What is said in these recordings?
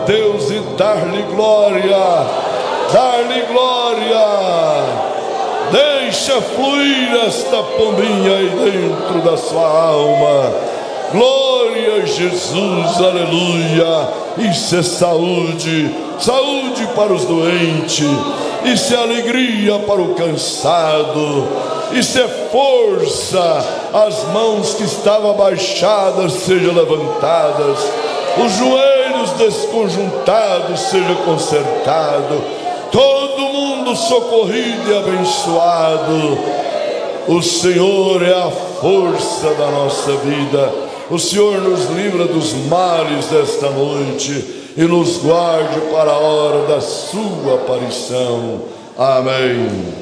Deus e dar-lhe glória, dar-lhe glória. Deixa fluir esta pombinha aí dentro da sua alma. Glória a Jesus, aleluia. Isso é saúde, saúde para os doentes. Isso é alegria para o cansado. Isso é força. As mãos que estavam abaixadas sejam levantadas. Os joelhos desconjuntados sejam consertados. Todo mundo socorrido e abençoado. O Senhor é a força da nossa vida. O Senhor nos livra dos males desta noite e nos guarde para a hora da sua aparição. Amém.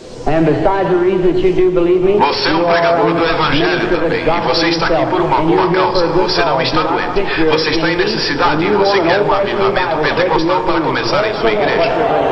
Você é um pregador do Evangelho também, e você está aqui por uma boa causa. Você não está doente, você está em necessidade e você quer um avivamento pentecostal para começar em sua igreja.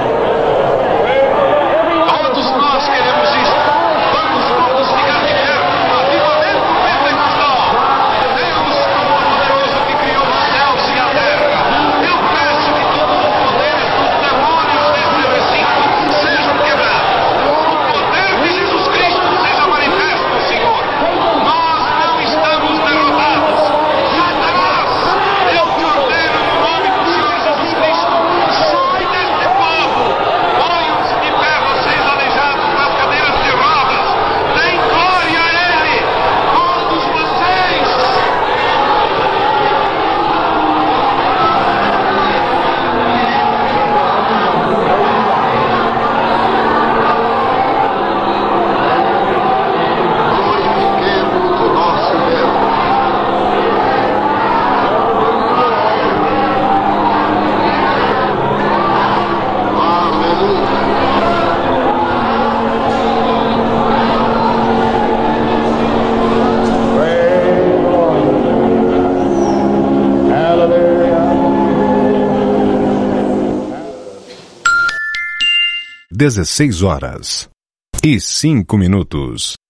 Todos nós queremos isso. Vamos todos ficar de pé. Avivamento pentecostal. Deus, amor poderoso que criou os céus e a terra. Eu peço que todo o poder dos demônios deste recinto sejam quebrados. Jesus Cristo seja manifesto, Senhor. Nós não estamos derrotados. Satanás, eu te ordeno no nome do Senhor Jesus Cristo, sai deste povo. Ponham-se de pé, vocês aleijados nas cadeiras de rodas. Deem glória a Ele, todos vocês. Dezesseis horas e 5 minutos.